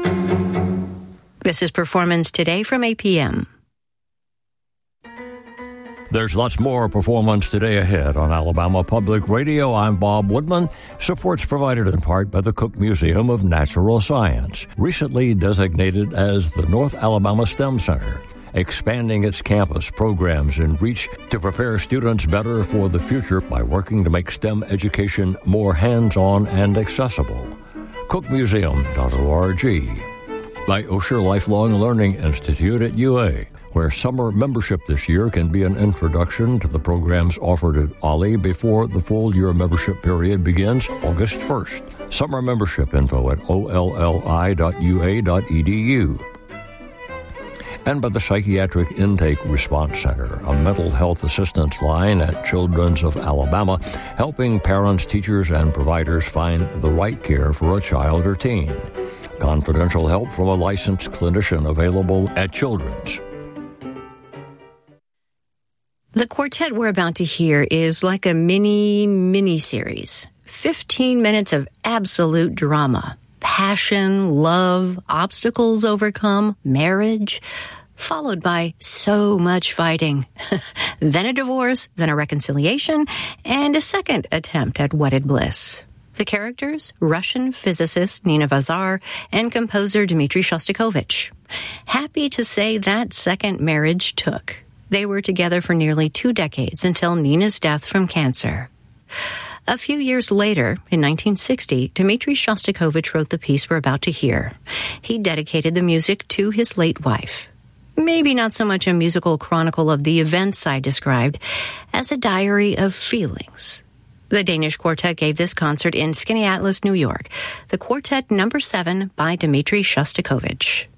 This is Performance Today from APM. There's lots more Performance Today ahead on Alabama Public Radio. I'm Bob Woodman. Support's provided in part by the Cook Museum of Natural Science, recently designated as the North Alabama STEM Center, expanding its campus programs and reach to prepare students better for the future by working to make STEM education more hands-on and accessible. cookmuseum.org. By Osher Lifelong Learning Institute at UA, where summer membership this year can be an introduction to the programs offered at OLLI before the full year membership period begins August 1st. Summer membership info at olli.ua.edu. And by the Psychiatric Intake Response Center, a mental health assistance line at Children's of Alabama, helping parents, teachers, and providers find the right care for a child or teen. Confidential help from a licensed clinician available at Children's. The quartet we're about to hear is like a mini-series. 15 minutes of absolute drama. Passion, love, obstacles overcome, marriage, followed by so much fighting. Then a divorce, then a reconciliation, and a second attempt at wedded bliss. The characters, Russian physicist Nina Vazar and composer Dmitri Shostakovich. Happy to say that second marriage took. They were together for nearly 2 decades until Nina's death from cancer. A few years later, in 1960, Dmitri Shostakovich wrote the piece we're about to hear. He dedicated the music to his late wife. Maybe not so much a musical chronicle of the events I described as a diary of feelings. The Danish Quartet gave this concert in Skaneateles, New York. The Quartet No. 7 by Dmitri Shostakovich.